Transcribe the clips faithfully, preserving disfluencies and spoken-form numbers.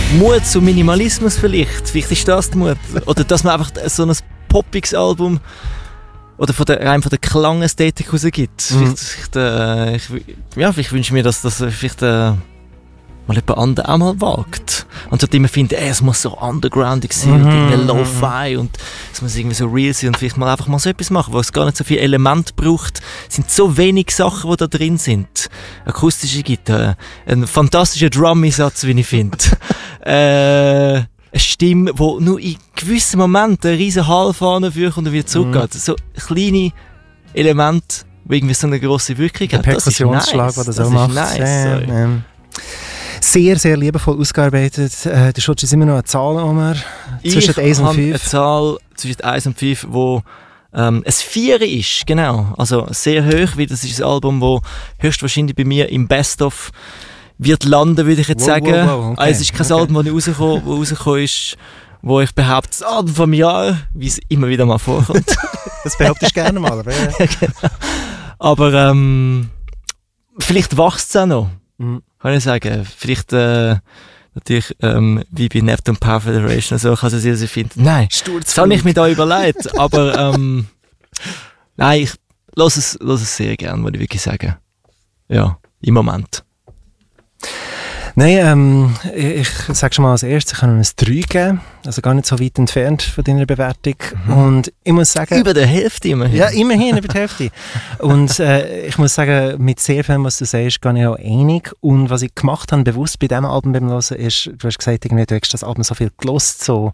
Mut zum Minimalismus vielleicht. Vielleicht ist das der Mut. Oder dass man einfach so ein poppiges Album oder von der, rein von der Klangästhetik rausgibt. Mhm. Vielleicht, äh, ich, ja, vielleicht wünsche ich mir, dass das vielleicht äh, mal jemand anderes auch mal wagt. Und dort immer findet, ey, es muss so undergroundig sein, mhm. und irgendwie Lo-Fi und es muss irgendwie so real sein und vielleicht mal einfach mal so etwas machen, wo es gar nicht so viele Elemente braucht. Es sind so wenige Sachen, die da drin sind. Akustische Gitarre, ein fantastischer Drum-Einsatz, wie ich finde. äh, eine Stimme, die nur in gewissen Momenten einen riesen Hall vorne führt und wieder zurückgeht. Mhm. So kleine Elemente, die irgendwie so eine grosse Wirkung haben. Der Perkussionsschlag, der das, das auch macht. Nice, ja, ja. Sehr, sehr liebevoll ausgearbeitet. Äh, du schaust immer noch eine Zahl um, zwischen eins und fünf. Eine Zahl zwischen eins und fünf, wo ähm, ein vier ist, genau. Also sehr hoch, weil das ist ein Album, das höchstwahrscheinlich bei mir im Best-of wird landen, würde ich jetzt wow, sagen. Wow, wow, okay. Also es ist kein okay. Album, das rausgekommen, wo rausgekommen ist, wo ich behaupte, das Album vom Jahr, wie es immer wieder mal vorkommt. Das behauptest du gerne mal, aber ja. Ja, genau. Aber ähm, vielleicht wächst es auch noch. Mhm. Kann ich sagen. Vielleicht, äh, natürlich, ähm, wie bei Neptune Power Federation, so kann es sehr, sehr finden. Nein, das habe ich mir da überlegt, aber, ähm, nein, ich lasse es, lasse es sehr gern, muss ich wirklich sagen. Ja, im Moment. Nein, ähm, ich, ich sage schon mal als erstes, ich kann ihm ein drei geben, also gar nicht so weit entfernt von deiner Bewertung. Mhm. Und ich muss sagen... Über der Hälfte immerhin. Ja, immerhin über die Hälfte. Und äh, ich muss sagen, mit sehr viel, was du sagst, gehe ich auch einig. Und was ich gemacht habe, bewusst bei diesem Album beim Hören, ist, du hast gesagt, irgendwie, du hast das Album so viel gelost, so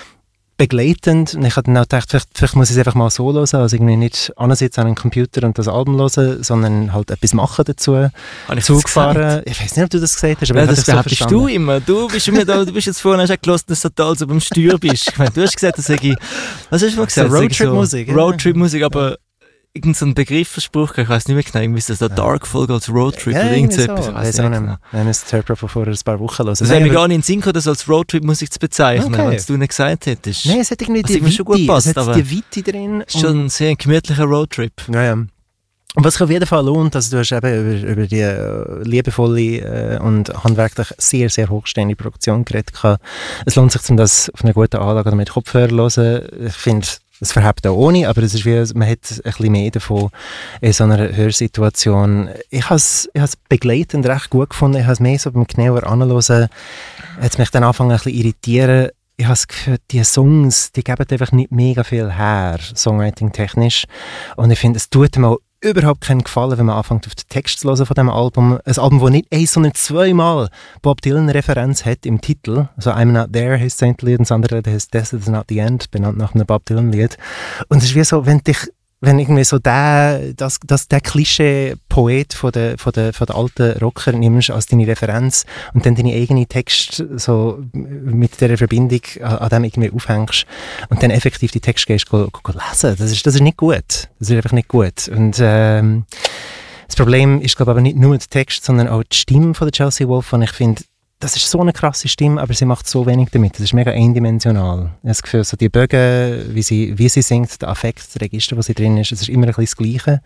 begleitend. Und ich habe dann auch gedacht, vielleicht, vielleicht muss ich es einfach mal so hören, also irgendwie nicht ansitzen an einem Computer und das Album hören, sondern halt etwas machen dazu. Zug fahren. Ich weiß nicht, ob du das gesagt hast, aber ja, ich das behauptest so du immer. Du bist immer da, du bist jetzt vorhin, hast auch gehört, dass du total so beim Steuer bist. Ich meine, du hast gesagt, dass ich, was hast du mal gesagt? So Roadtrip-Musik. So Roadtrip-Musik, aber irgend so ein Begriffsspruch, ich weiß nicht mehr genau, irgendwie ist das da Dark Folge als Roadtrip ja, oder irgend so etwas. Ich weiß auch nicht mehr. Wir haben es Turbo vor ein paar Wochen hören. Das wäre mir gar nicht in den Sinn gekommen, das als Roadtrip-Musik zu bezeichnen, okay. wenn es du nicht gesagt hättest. Nein, es hat irgendwie die Weite, schon gut passt, es hat aber die Weite drin. Es ist schon ein sehr gemütlicher Roadtrip. Ja, ja. Und was sich auf jeden Fall lohnt, also du hast eben über, über die äh, liebevolle äh, und handwerklich sehr, sehr hochstehende Produktion geredet. Es lohnt sich, um das auf einer guten Anlage oder mit Kopfhörer zu hören. Ich finde, es verhebt auch ohne, aber es ist wie, man hat ein bisschen mehr davon in so einer Hörsituation. Ich habe es ich begleitend recht gut gefunden. Ich habe es mehr so beim genauer Anhören. Hat mich dann angefangen ein bisschen irritieren. Ich habe das Gefühl, die Songs, die geben einfach nicht mega viel her, songwriting-technisch. Und ich finde, es tut mir auch überhaupt keinen Gefallen, wenn man anfängt, auf den Text zu hören von diesem Album. Ein Album, das nicht ein, sondern zweimal Bob Dylan-Referenz hat im Titel. Also «I'm not there» heisst das Lied und das andere heisst «Death is not the end», benannt nach einem Bob Dylan-Lied. Und es ist wie so, wenn dich wenn irgendwie so der, das, das, der Klischee-Poet von der, von, der, von der alten Rocker nimmst als deine Referenz und dann deine eigenen Texte so mit dieser Verbindung an, an dem irgendwie aufhängst und dann effektiv die Texte gehst, go, go, go lesen, das ist, das ist nicht gut. Das ist einfach nicht gut. Und ähm, das Problem ist, glaube ich, aber nicht nur der Text, sondern auch die Stimme von der Chelsea Wolfe, und ich finde, das ist so eine krasse Stimme, aber sie macht so wenig damit. Das ist mega eindimensional. Ich habe das Gefühl, so die Bögen, wie sie, wie sie singt, der Affekt, das Register, das sie drin ist, es ist immer ein bisschen das Gleiche.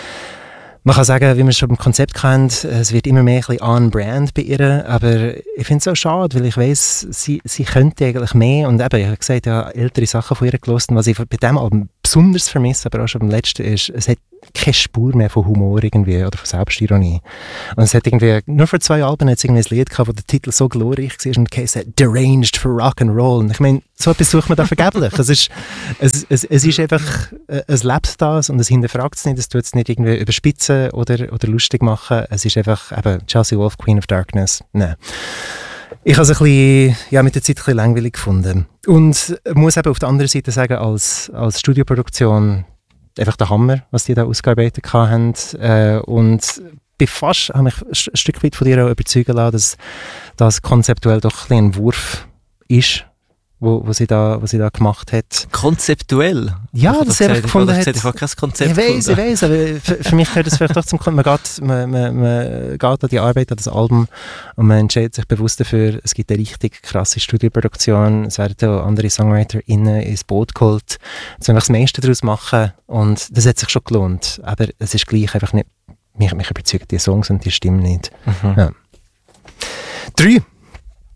Man kann sagen, wie man es schon beim Konzept kennt, es wird immer mehr ein bisschen on-brand bei ihr, aber ich finde es auch schade, weil ich weiss, sie, sie könnte eigentlich mehr, und eben, ich habe gesagt, ich habe ältere Sachen von ihr gelesen, was ich bei diesem Album besonders vermisse, aber auch schon beim letzten ist, es hat keine Spur mehr von Humor irgendwie oder von Selbstironie. Und es hat irgendwie, nur vor zwei Alben hat es irgendwie ein Lied gehabt, wo der Titel so glorreich war und es hat «Deranged for Rock'n'Roll». Und ich meine, so etwas sucht man da vergeblich. es, ist, es, es, es ist einfach, es lebt das und es hinterfragt es nicht, es tut es nicht irgendwie überspitzen oder, oder lustig machen. Es ist einfach eben Chelsea Wolfe, Queen of Darkness. Nein. Ich habe es ein bisschen, ja, mit der Zeit ein bisschen langweilig gefunden. Und muss eben auf der anderen Seite sagen, als, als Studioproduktion einfach der Hammer, was die da ausgearbeitet haben. Äh, und bin fast, habe mich ein Stück weit von dir auch überzeugen lassen, dass das konzeptuell doch ein, bisschen ein Wurf ist, wo, wo, sie da, wo sie da gemacht hat. Konzeptuell? Ja, das habe ich gefunden. Ich habe kein Konzept ich weiss, ich weiss, aber für, für mich gehört das vielleicht doch zum Konzept. Man geht, man, man, man geht an die Arbeit, an das Album und man entscheidet sich bewusst dafür, es gibt eine richtig krasse Studioproduktion, es werden auch andere SongwriterInnen ins Boot geholt, es will das meiste daraus machen und das hat sich schon gelohnt, aber es ist gleich einfach nicht, mich, mich überzeugen die Songs und die Stimmen nicht. Mhm. Ja. Drei.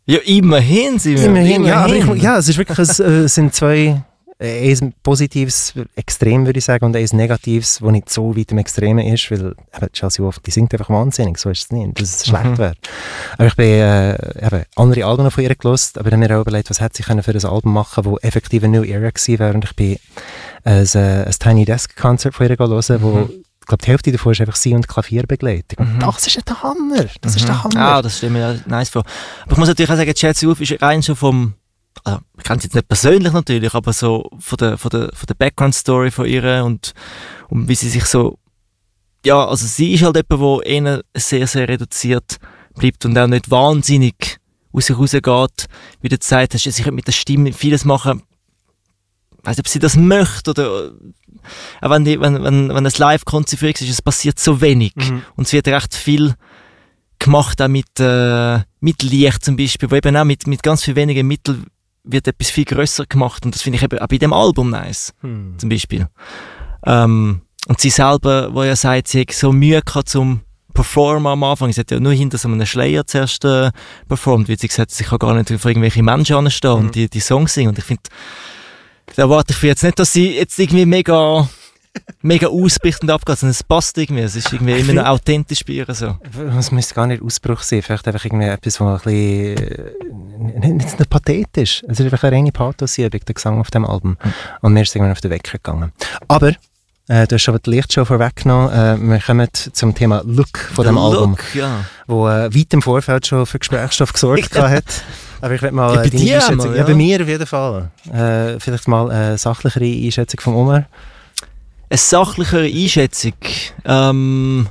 Ja, immerhin sind wir. Immerhin, ja, aber ich, ja, es ist wirklich, es äh, sind zwei, äh, ein positives Extrem, würde ich sagen, und ein negatives, das nicht so weit im Extremen ist, weil eben, Chelsea Wolfe, die singt einfach wahnsinnig, so ist es nicht, dass es schlecht mhm. wäre. Aber ich bin äh, eben, andere Alben von ihr gehört, aber dann mir auch überlegt, was hätte sie können für ein Album machen, das effektiv eine New Era gewesen wäre, und ich bin äh, ein, ein Tiny Desk Concert von ihr hören, wo mhm. ich glaube, die Hälfte davon ist einfach sie und Klavierbegleitung. Und mhm. das ist der Hammer. Das mhm. ist der Hammer. Ja, das stelle mir nice vor. Aber ich muss natürlich auch sagen, Chelsea Wolfe ist rein schon vom, also, ich kenne sie jetzt nicht persönlich natürlich, aber so von der, von der, von der Background-Story von ihr und, und wie sie sich so, ja, also sie ist halt jemand, der eher sehr, sehr reduziert bleibt und auch nicht wahnsinnig aus sich rausgeht. Wie du gesagt hast, sie könnte mit der Stimme vieles machen. Ich weiss nicht, ob sie das möchte oder auch wenn, die, wenn, wenn, wenn es live konzipiert ist, es passiert so wenig. Mhm. Und es wird recht viel gemacht, auch mit, äh, mit Licht zum Beispiel, wo eben auch mit, mit ganz viel wenigen Mitteln wird etwas viel grösser gemacht. Und das finde ich eben auch bei dem Album nice, mhm. zum Beispiel. Ähm, und sie selber, wo ja sagt, sie hat so Mühe gehabt zum Performen am Anfang. Sie hat ja nur hinter so einem Schleier zuerst äh, performt, weil sie gesagt hat, sie kann gar nicht für irgendwelche Menschen anstehen mhm. und die, die Songs singen. Und ich finde, da erwarte ich jetzt nicht, dass sie jetzt irgendwie mega, mega ausbricht und abgeht, sondern es passt irgendwie. Es ist irgendwie immer noch authentisch bei ihr so. Es müsste gar nicht Ausbruch sein, vielleicht einfach irgendwie etwas, was ein bisschen, nicht, nicht pathetisch. Es ist einfach eine reine Pathos-Übung, der Gesang auf dem Album. Mhm. Und mir ist irgendwann auf den Wecker gegangen. Aber, äh, du hast schon die Lichtshow vorweggenommen. Äh, wir kommen zum Thema Look von dem Look, Album, ja. wo äh, weit im Vorfeld schon für Gesprächsstoff gesorgt hat. Aber ich will mal ja, bei deine dir Einschätzung... mal, ja. ja, bei mir auf jeden Fall. Äh, vielleicht mal eine sachlichere Einschätzung von Omar. Eine sachlichere Einschätzung? Ähm...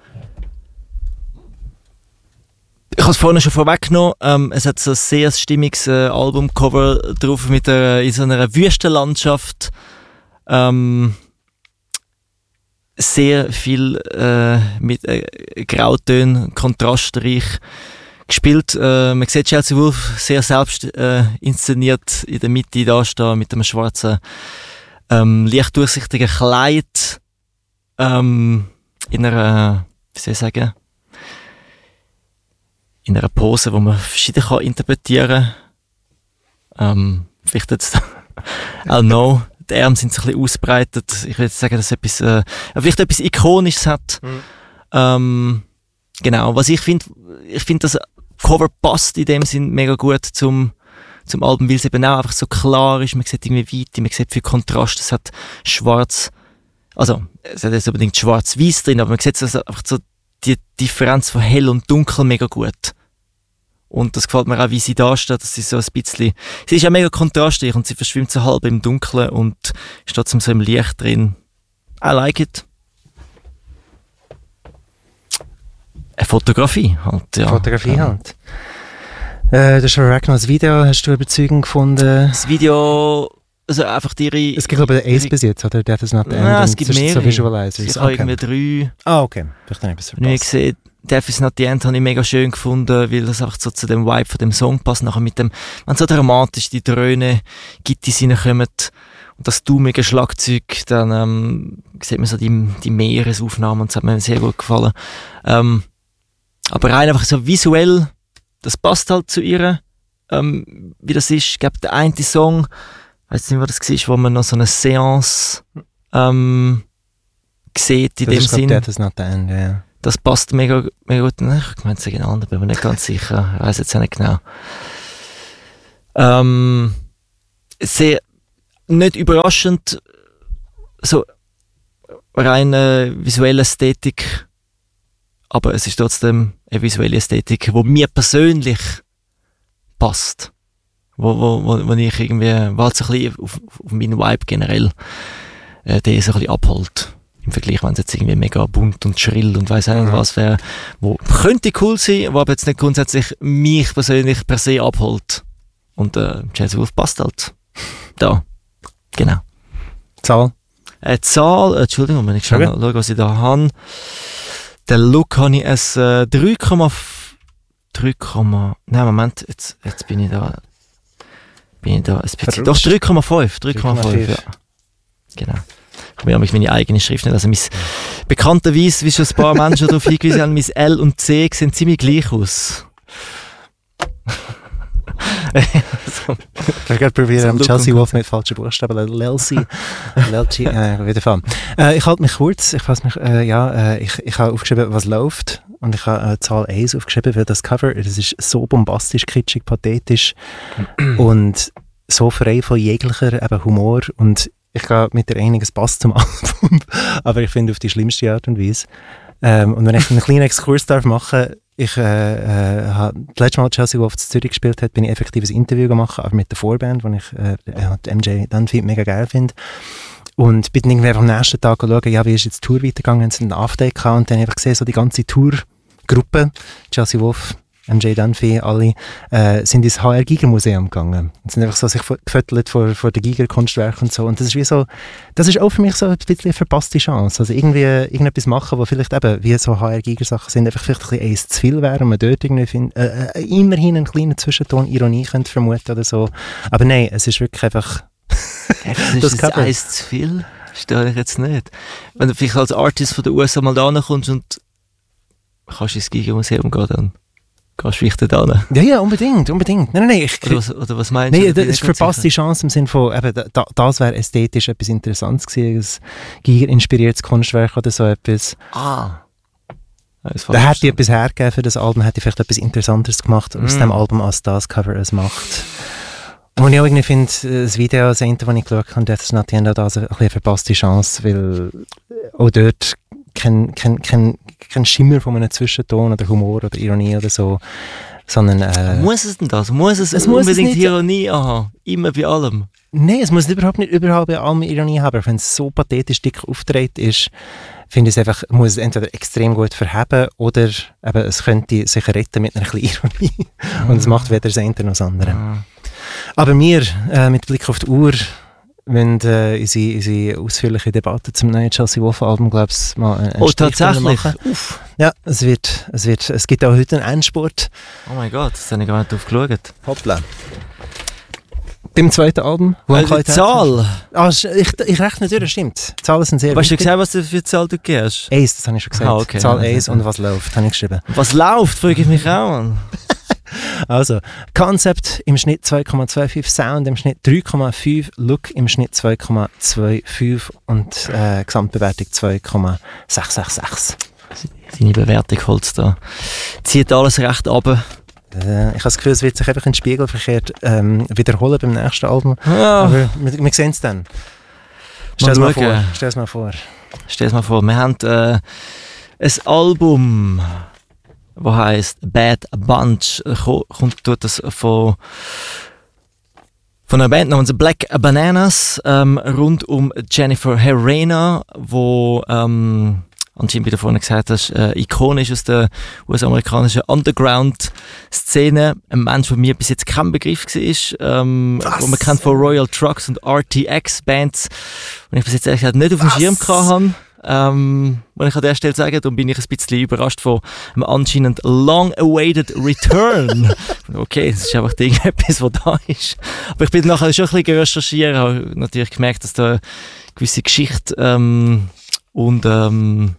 Ich habe es vorhin schon vorweggenommen. Ähm, es hat so ein sehr stimmiges äh, Albumcover drauf mit der, in so einer Wüstenlandschaft. Ähm, sehr viel äh, mit äh, Grautönen, kontrastreich gespielt. Äh, man sieht Chelsea Wolfe sehr selbst äh, inszeniert in der Mitte da stehen mit einem schwarzen, ähm, leicht durchsichtigen Kleid. Ähm, in einer, wie soll ich sagen, in einer Pose, wo man verschieden kann interpretieren kann. Ähm, vielleicht jetzt, I don't know, die Arme sind so ein bisschen ausbreitet. Ich will jetzt sagen, dass es etwas, äh, vielleicht etwas Ikonisches hat. Mhm. Ähm, genau, was ich finde, ich finde, das Cover passt in dem Sinn mega gut zum, zum Album, weil es eben auch einfach so klar ist. Man sieht irgendwie Weite, man sieht viel Kontrast. Es hat schwarz, also es hat jetzt unbedingt schwarz-weiß drin, aber man sieht also einfach so die Differenz von hell und dunkel mega gut. Und das gefällt mir auch, wie sie da steht, dass sie so ein bisschen, sie ist ja mega kontrastreich und sie verschwimmt so halb im Dunkeln und ist trotzdem so im Licht drin. I like it. Eine Fotografie halt, ja. Fotografie ähm, halt. Äh, du hast schon noch das Video, hast du überzeugend gefunden? Das Video, also einfach ihre... Es gibt glaube ich eins bis jetzt, oder? That is not the end. Ja, es gibt mehrere. So Visualizers. Ich habe irgendwie drei... Ah, okay. Vielleicht habe ich etwas verpasst. Wie gesehen, Death is not the end habe ich mega schön gefunden, weil das einfach so zu dem Vibe von dem Song passt. Nachher mit dem, wenn so dramatisch die Dröhne, Gittis reinkommen und das dummige Schlagzeug, dann ähm, sieht man so die, die Meeresaufnahmen und das hat mir sehr gut gefallen. Ähm, aber rein einfach so visuell, das passt halt zu ihr, ähm, wie das ist. Ich glaube, der eine Song, ich weiß nicht, was das war, wo man noch so eine Seance ähm, sieht in das dem ist, Sinn. That is not the end, yeah. Das passt mega, mega gut. Ich meine, es ist ein anderer, bin mir nicht ganz sicher. Ich weiss jetzt auch nicht genau. Ähm, sehr, nicht überraschend, so rein äh, visuelle Ästhetik, aber es ist trotzdem eine visuelle Ästhetik, die mir persönlich passt. Wo, wo, wo, wo ich irgendwie, weil es so ein bisschen auf, auf meinen Vibe generell, äh, der so ein bisschen abholt. Im Vergleich, wenn es jetzt irgendwie mega bunt und schrill und weiss auch nicht was wäre, wo könnte cool sein, wo aber jetzt nicht grundsätzlich mich persönlich per se abholt. Und äh, Chelsea Wolfe passt halt. Da. Genau. Zahl? Äh, Zahl, äh, Entschuldigung, wenn ich schnell okay. schaue, was ich da habe. Den Look habe ich es äh, drei Komma drei, nein, Moment, jetzt, jetzt bin ich da. Bin ich da ein bisschen. Doch, drei Komma fünf. drei Komma fünf, ja. Genau. Ich habe meine eigene Schrift nicht. Also mein, bekannterweise, wie schon ein paar Menschen darauf hingewiesen haben, mein L und C sehen ziemlich gleich aus. so. Ich will gerade probieren, so Chelsea Wolf mit falschen Buchstaben. Lelsi. Lelsi. Äh, auf jeden Fall. Äh, ich halte mich kurz. Ich fasse mich, äh, ja, äh, ich, ich habe aufgeschrieben, was läuft. Und ich habe äh, Zahl eins aufgeschrieben, weil das Cover, das ist so bombastisch, kitschig, pathetisch und so frei von jeglicher eben, Humor. Und ich gehe mit der einiges passt zum Album, aber ich finde auf die schlimmste Art und Weise. Ähm, und wenn ich einen kleinen Exkurs darf machen, ich äh, äh, habe das letzte Mal Chelsea Wolf in Zürich gespielt hat, bin ich effektiv ein Interview gemacht, aber mit der Vorband, wo ich äh, M J Dunphy mega geil finde. Und bin dann irgendwie am nächsten Tag schauen, ja, wie ist jetzt die Tour weitergegangen, sie einen Update gehabt und dann einfach gesehen, so die ganze Tourgruppe, Chelsea Wolf, M J Dunphy, alle, äh, sind ins H R Giger Museum gegangen. Und sind einfach so sich gefüttert vor, vor den Giger Kunstwerken und so. Und das ist wie so, das ist auch für mich so ein bisschen eine verpasste Chance. Also irgendwie irgendetwas machen, wo vielleicht eben, wie so H R Giger Sachen sind, einfach vielleicht ein bisschen eins zu viel wäre und man dort irgendwie find, äh, äh, immerhin einen kleinen Zwischenton Ironie könnte vermuten oder so. Aber nein, es ist wirklich einfach das ist das, das eins zu viel? Verstehe ich jetzt nicht. Wenn du vielleicht als Artist von den U S A mal da kommst und kannst ins Giger Museum gehen, dann gehst du vielleicht da hin. Ja, ja, unbedingt, unbedingt. Nein, nein, nein. Ich, oder, was, oder was meinst nein, du? Nein, das ist verpasste Chance im Sinne von, eben, da, das wäre ästhetisch etwas Interessantes gewesen, ein Giger-inspiriertes Kunstwerk oder so etwas. Ah. Da hätte ich etwas hergegeben für das Album, hätte ich vielleicht etwas Interessanteres gemacht aus mm. dem Album, als das Cover es macht. Und ich auch irgendwie finde, das Video, das Ende, das ich geschaut habe, das ist natürlich auch das eine, eine verpasste Chance, weil auch dort kein, kein, kein, kein Schimmer von einem Zwischenton oder Humor oder Ironie oder so, sondern... Äh, muss es denn das? Muss es, es unbedingt muss es Ironie haben? Immer bei allem? Nein, es muss überhaupt nicht überall bei allem Ironie haben, aber wenn es so pathetisch dick aufgedreht ist, finde ich es einfach, muss es entweder extrem gut verheben oder eben, es könnte sich retten mit einer kleinen Ironie. Und es macht weder das eine noch das andere. Mhm. Aber wir, äh, mit Blick auf die Uhr, wenn äh, unsere, unsere ausführliche Debatte zum neuen Chelsea Wolf-Album, glaube ich, mal einen Oh, tatsächlich? Uff. Ja, es wird, es wird, es gibt auch heute einen Endspurt. Oh mein Gott, das habe ich gar nicht drauf geschaut. Hoppla. Beim zweiten Album. Wo äh, die Zahl? Ah, ich, ich rechne durch, stimmt. Die Zahlen sind sehr weißt wichtig. Hast du gesagt, was du für Zahl du gibst? eins, das habe ich schon gesagt. Ah, okay. Zahl eins und was läuft, habe ich geschrieben. Was läuft, frage ich mich auch an. Also, Concept im Schnitt zwei Komma fünfundzwanzig, Sound im Schnitt drei Komma fünf, Look im Schnitt zwei Komma fünfundzwanzig und äh, Gesamtbewertung zwei Komma sechs sechs sechs. Deine Bewertung holst da. Zieht alles recht runter. Äh, ich habe das Gefühl, es wird sich einfach in Spiegel verkehrt ähm, wiederholen beim nächsten Album. Ja. Aber wir, wir sehen es dann. Stell es mal, mal vor. Stell es mal vor. Stell es mal vor. Wir haben äh, ein Album, das heisst Bad Bunch. Kommt tut das von, von einer Band namens Black Bananas ähm, rund um Jennifer Herrera, wo ähm, anscheinend, wie du vorhin gesagt hast, äh, ikonisch aus der U S-amerikanischen Underground-Szene. Ein Mensch, der mir bis jetzt kein Begriff war, ähm, wo man kennt von Royal Trucks und R T X-Bands, und ich bis jetzt ehrlich gesagt nicht auf dem Schirm hatte. Ähm, muss ich an der Stelle sagen, darum bin ich ein bisschen überrascht von einem anscheinend long-awaited Return. Okay, das ist einfach irgendetwas, was da ist. Aber ich bin nachher schon ein bisschen recherchieren, habe natürlich gemerkt, dass da eine gewisse Geschichte ähm, und ähm,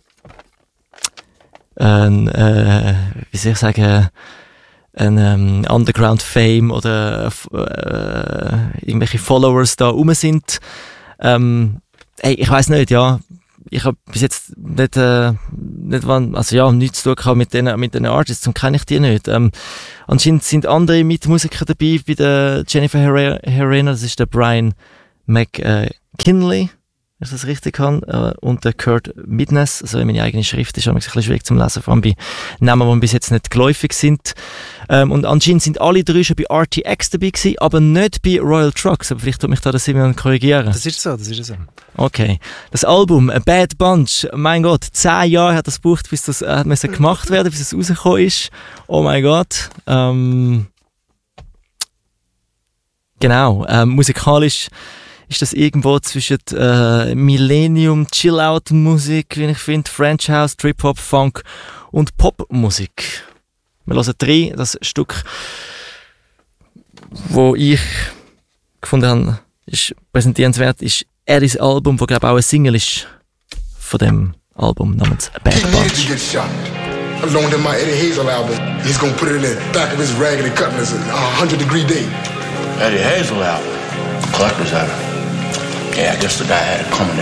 ein, äh, wie soll ich sagen, ein ähm, Underground-Fame oder äh, irgendwelche Followers da rum sind. Ähm, hey, ich weiss nicht, ja. Ich habe bis jetzt nicht, äh, nicht also ja, nichts zu tun mit den, mit den Artists, und kenne ich die nicht. Ähm, anscheinend sind andere Mitmusiker dabei bei der Jennifer Herrera, das ist der Brian McKinley, wenn ich das richtig kann, äh, und der Kurt Midness, also meine eigene Schrift ist ein bisschen schwierig zum Lesen, vor allem bei Namen, die bis jetzt nicht geläufig sind. Ähm, und anscheinend sind alle drei schon bei R T X dabei gewesen, aber nicht bei Royal Trucks, aber vielleicht tut mich da der Simeon korrigieren. Das ist so, das ist so. Okay. Das Album, A Bad Bunch, mein Gott, zehn Jahre hat das gebraucht, bis das äh, müssen gemacht werden, bis es rausgekommen ist. Oh mein Gott. Ähm, genau, ähm, musikalisch ist das irgendwo zwischen äh, Millennium, Chill-Out-Musik, wie ich finde, French House, Trip-Hop, Funk und Popmusik. Wir hören drei, das Stück, wo ich gefunden habe, ist präsentierenswert, ist Eddie's Album, das glaube ich auch ein Single ist von dem Album namens A Bad Bunch. loaned him my Eddie Hazel album. He's gonna put it in the back of his Raggedy Cutlass, a hundred degree day. Eddie Hazel album, collector's item. Yeah, I guess the guy had it coming